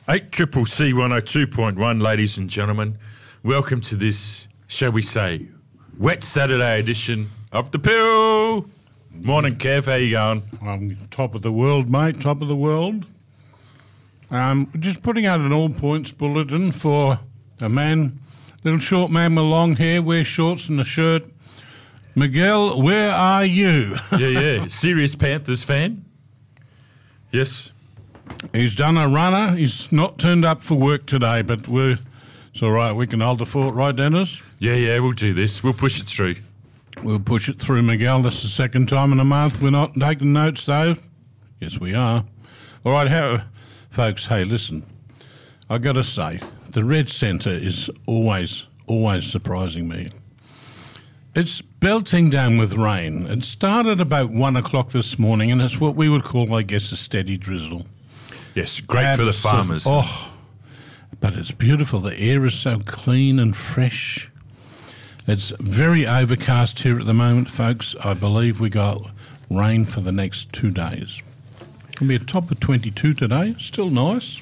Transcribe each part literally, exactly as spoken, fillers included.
eight Triple C one oh two point one, ladies and gentlemen. Welcome to this, shall we say, wet Saturday edition of The Pill. Morning, Kev. How you going? I'm top of the world, mate. Top of the world. Um, just putting out an all-points bulletin for a man, little short man with long hair, wears shorts and a shirt. Miguel, where are you? Yeah, yeah. Serious Panthers fan? Yes. He's done a runner. He's not turned up for work today, but we're, it's all right. We can hold the fort, right, Dennis? Yeah, yeah, we'll do this. We'll push it through. We'll push it through, Miguel. This is the second time in a month. We're not taking notes, though. Yes, we are. All right, how, folks, hey, listen. I got to say, the Red Centre is always, always surprising me. It's belting down with rain. It started about one o'clock this morning, and it's what we would call, I guess, a steady drizzle. Yes, great Absol- for the farmers. Oh, but it's beautiful. The air is so clean and fresh. It's very overcast here at the moment, folks. I believe we got rain for the next two days. It'll be a top of twenty-two today. Still nice.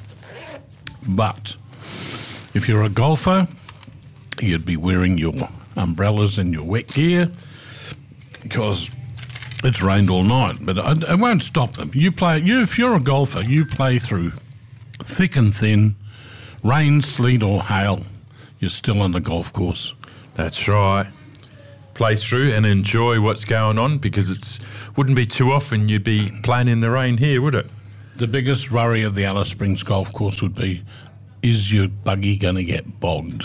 But if you're a golfer, you'd be wearing your umbrellas and your wet gear because it's rained all night. But it, it won't stop them. You play. You, if you're a golfer, you play through thick and thin, rain, sleet or hail. You're still on the golf course. That's right. Play through and enjoy what's going on because it's wouldn't be too often you'd be playing in the rain here, would it? The biggest worry of the Alice Springs golf course would be, is your buggy going to get bogged?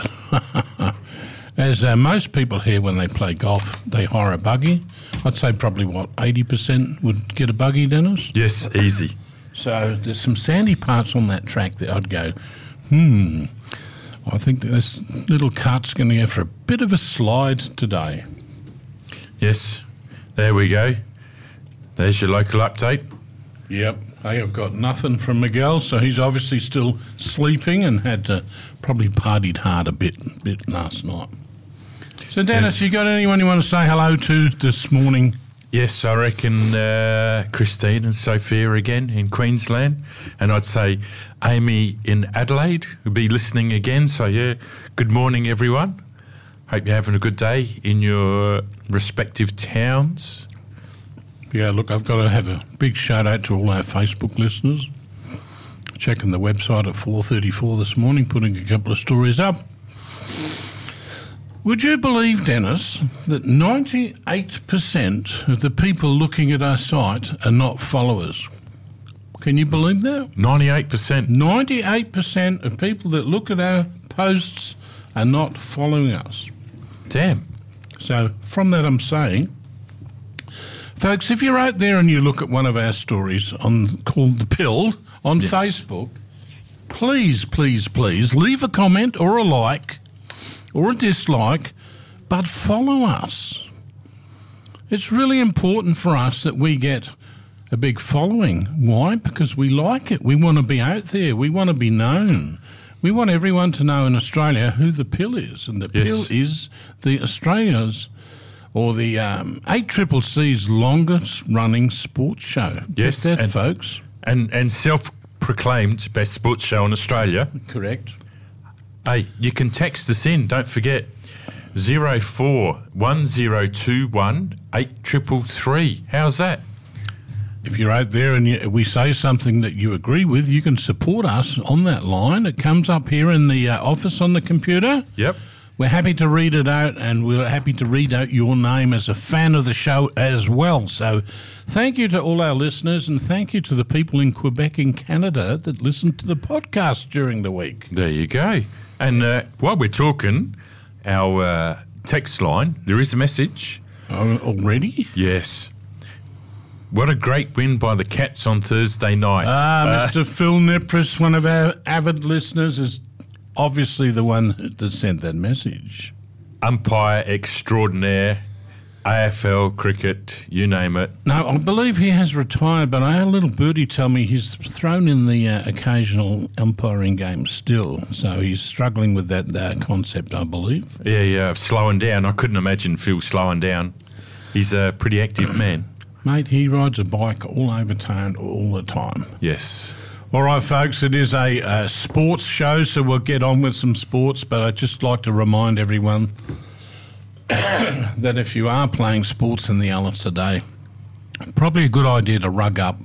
As uh, most people here, when they play golf, they hire a buggy. I'd say probably, what, eighty percent would get a buggy, Dennis? Yes, easy. So there's some sandy parts on that track that I'd go, hmm, I think this little cart's going to go for a bit of a slide today. Yes, there we go. There's your local update. Yep. Hey, I've got nothing from Miguel, so he's obviously still sleeping and had to probably partied hard a bit, bit last night. So, Dennis, yes. You got anyone you want to say hello to this morning? Yes, I reckon uh, Christine and Sophia again in Queensland, and I'd say Amy in Adelaide will be listening again. So, yeah, good morning, everyone. Hope you're having a good day in your respective towns. Yeah, look, I've got to have a big shout-out to all our Facebook listeners. Checking the website at four thirty-four this morning, putting a couple of stories up. Would you believe, Dennis, that ninety-eight percent of the people looking at our site are not followers? Can you believe that? ninety-eight percent? ninety-eight percent of people that look at our posts are not following us. Damn. So, from that I'm saying, folks, if you're out there and you look at one of our stories on called The Pill on yes. Facebook, please, please, please leave a comment or a like or a dislike, but follow us. It's really important for us that we get a big following. Why? Because we like it. We want to be out there. We want to be known. We want everyone to know in Australia who The Pill is. And The yes. Pill is the Australia's or the um, eight Triple C's longest-running sports show. Yes, Get that, and, folks. And, and self-proclaimed best sports show in Australia. Correct. Hey, you can text us in, don't forget, zero four one zero two one eight triple three. How's that? If you're out there and you, we say something that you agree with, you can support us on that line. It comes up here in the uh, office on the computer. Yep. We're happy to read it out, and we're happy to read out your name as a fan of the show as well. So thank you to all our listeners, and thank you to the people in Quebec and Canada that listen to the podcast during the week. There you go. And uh, while we're talking, our uh, text line, there is a message. Uh, already? Yes. What a great win by the Cats on Thursday night. Ah, uh, Mister Phil Nipris, one of our avid listeners, is obviously the one that sent that message. Umpire extraordinaire, A F L, cricket, you name it. No, I believe he has retired, but I had a little birdie tell me he's thrown in the uh, occasional umpiring game still, so he's struggling with that uh, concept, I believe. Yeah, yeah, slowing down. I couldn't imagine Phil slowing down. He's a pretty active man. Mate, he rides a bike all over town all the time. Yes. All right, folks, it is a, a sports show, so we'll get on with some sports, but I'd just like to remind everyone that if you are playing sports in the Alice today, probably a good idea to rug up.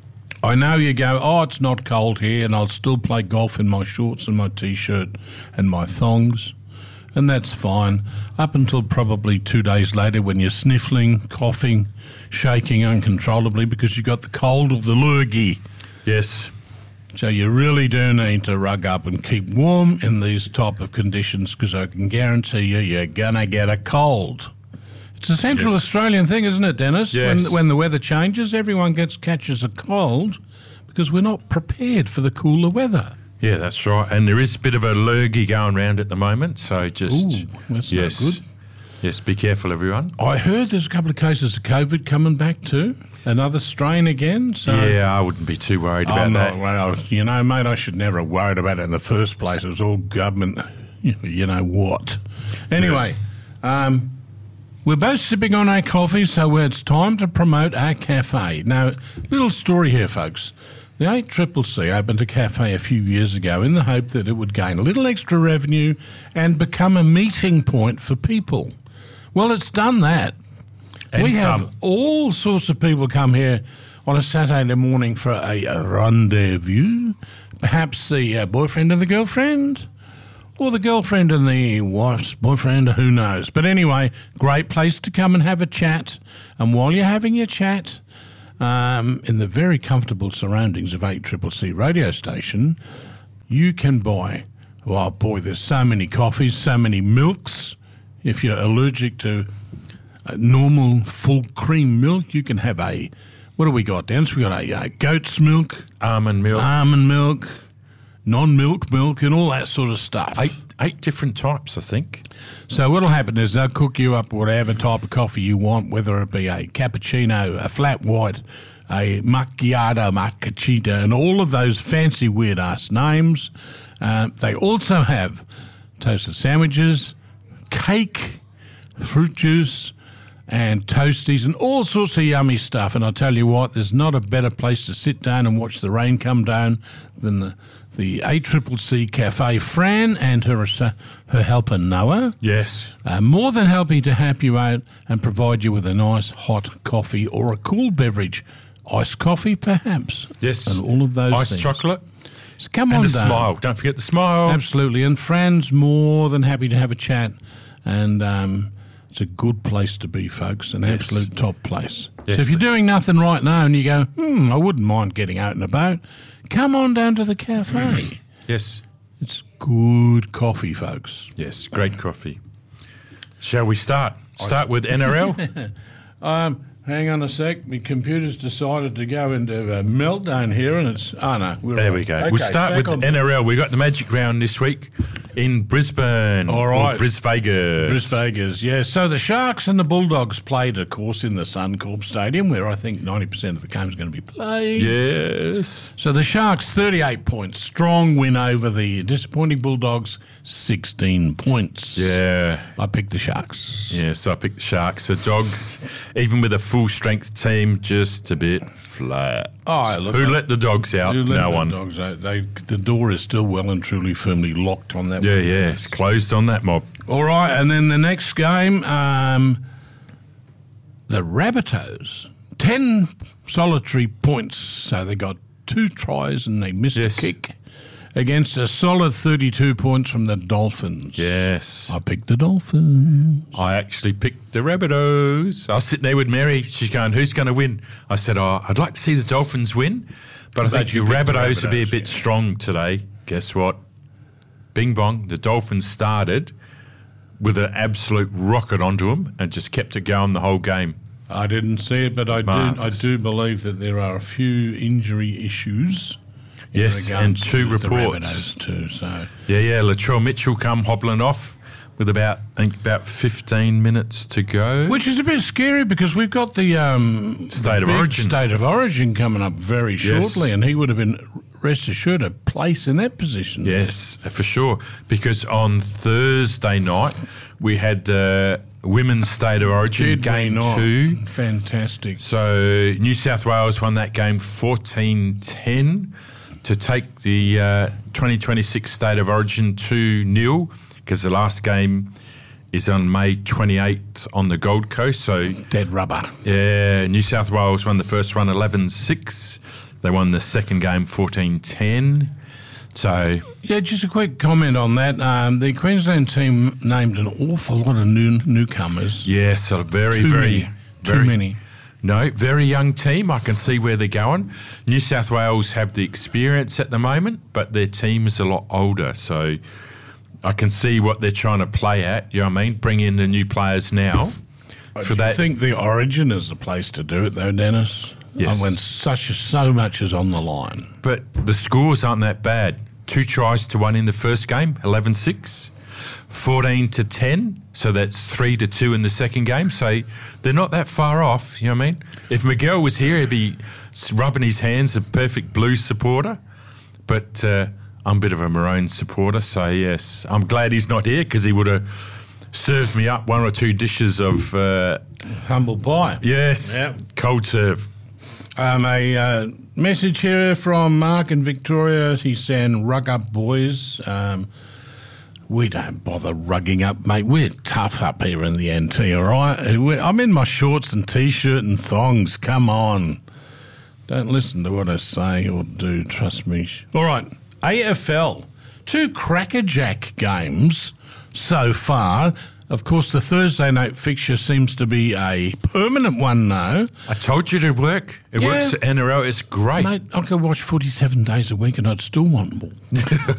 I know you go, oh, it's not cold here, and I'll still play golf in my shorts and my T-shirt and my thongs, and that's fine, up until probably two days later when you're sniffling, coughing, shaking uncontrollably because you've got the cold or the lurgy. Yes. So you really do need to rug up and keep warm in these type of conditions because I can guarantee you you're going to get a cold. It's a Central Yes. Australian thing, isn't it, Dennis? Yes. When, when the weather changes, everyone gets catches a cold because we're not prepared for the cooler weather. Yeah, that's right. And there is a bit of a lurgy going around at the moment, so just... Ooh, that's yes, not good. Yes, be careful, everyone. I heard there's a couple of cases of COVID coming back too. Another strain again. So Yeah, I wouldn't be too worried about I'm that. not, well, you know, mate, I should never have worried about it in the first place. It was all government, you know what. Anyway, um, we're both sipping on our coffee, so it's time to promote our cafe. Now, little story here, folks. The eight C C C opened a cafe a few years ago in the hope that it would gain a little extra revenue and become a meeting point for people. Well, it's done that. And we have some. all sorts of people come here on a Saturday morning for a, a rendezvous. Perhaps the uh, boyfriend and the girlfriend, or the girlfriend and the wife's boyfriend, who knows. But anyway, great place to come and have a chat. And while you're having your chat, um, in the very comfortable surroundings of eight C C C radio station, you can buy, oh boy, there's so many coffees, so many milks. If you're allergic to uh, normal full cream milk, you can have a, what do we got, Dennis? We got a, a goat's milk, Almond milk. almond milk, non-milk milk, and all that sort of stuff. eight, eight different types, I think. So what'll happen is they'll cook you up whatever type of coffee you want, whether it be a cappuccino, a flat white, a macchiato, macchiato, and all of those fancy weird-ass names. Uh, they also have toasted sandwiches, cake, fruit juice, and toasties, and all sorts of yummy stuff. And I'll tell you what, there's not a better place to sit down and watch the rain come down than the, the eight C C C Cafe. Fran and her her helper Noah Yes. are more than happy to help you out and provide you with a nice hot coffee or a cool beverage. Iced coffee, perhaps. Yes. And all of those Iced things. chocolate. So come And on a down. smile. Don't forget the smile. Absolutely. And Fran's more than happy to have a chat. And um, it's a good place to be, folks. An Yes. absolute top place. Yes. So if you're doing nothing right now and you go, hmm, I wouldn't mind getting out and about, come on down to the cafe. Yes. It's good coffee, folks. Yes, great coffee. Shall we start? Start with N R L? Um, hang on a sec. My computer's decided to go into a meltdown here, and it's... Oh, no. We're There right. we go. Okay, we'll start back with on- N R L. We got the Magic Round this week in Brisbane. All right. Or Bris Vegas. Bris Vegas, yeah. So the Sharks and the Bulldogs played, of course, in the Suncorp Stadium, where I think ninety percent of the game's going to be played. Yes. So the Sharks, thirty-eight points. Strong win over the disappointing Bulldogs, sixteen points. Yeah. I picked the Sharks. Yeah, so I picked the Sharks. The Dogs, even with a full-strength team, just a bit flat. Oh, look, Who I- let the Dogs out? Who let No the one. Dogs out? They, the door is still well and truly firmly locked on that Yeah, one. yeah, it's closed on that mob. All right, and then the next game, um, the Rabbitohs, ten solitary points. So they got two tries and they missed Yes. a kick against a solid thirty-two points from the Dolphins. Yes. I picked the Dolphins. I actually picked the Rabbitohs. I was sitting there with Mary. She's going, who's going to win? I said, oh, I'd like to see the Dolphins win, but I But think you the picked the Rabbitohs will be a Rabbitohs, bit yeah. strong today. Guess what? Bing bong. The Dolphins started with an absolute rocket onto them and just kept it going the whole game. I didn't see it, but I do, I Marvellous. do believe that there are a few injury issues. in Yes, regards and two to the reports. Rabbitohs too, so... Yeah, yeah. Latrell Mitchell come hobbling off with about, I think, about fifteen minutes to go. Which is a bit scary because we've got the um, State the of big Origin. State of Origin coming up very Yes. shortly, and he would have been, rest assured, a place in that position. Yes, for sure. Because on Thursday night, we had uh, Women's State of Origin Did we game not? two. Fantastic. So New South Wales won that game fourteen ten. to take the uh, twenty twenty-six State of Origin to nil, because the last game is on May twenty-eighth on the Gold Coast. So Dead rubber. Yeah, New South Wales won the first one eleven six. They won the second game fourteen ten. So yeah, just a quick comment on that. Um, the Queensland team named an awful lot of new newcomers. yes, so very, Too very, many. very Too many. No, very young team. I can see where they're going. New South Wales have the experience at the moment, but their team is a lot older. So I can see what they're trying to play at. You know what I mean? Bring in the new players now. For that, I think the Origin is the place to do it, though, Dennis. Yes. When such so much is on the line. But the scores aren't that bad. Two tries to one in the first game, eleven six. fourteen to ten, so that's three to two in the second game. So they're not that far off, you know what I mean? If Miguel was here, he'd be rubbing his hands, a perfect Blues supporter. But uh, I'm a bit of a Maroon supporter, so yes, I'm glad he's not here, because he would have served me up one or two dishes of... Uh, humble pie. Yes, Yep. cold serve. Um, a uh, message here from Mark in Victoria. He's saying, rug up, boys. Um, we don't bother rugging up, mate. We're tough up here in the N T, all right? We're, I'm in my shorts and T-shirt and thongs. Come on. Don't listen to what I say or do, trust me. All right, A F L. Two crackerjack games so far. Of course, the Thursday night fixture seems to be a permanent one now. I told you it would work. It Yeah. works at N R L. It's great. Mate, I could watch forty-seven days a week and I'd still want more.